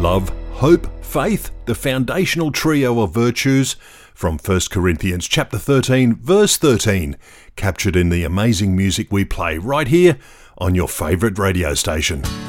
love, hope, faith, the foundational trio of virtues from 1 Corinthians chapter 13, verse 13, captured in the amazing music we play right here on your favourite radio station.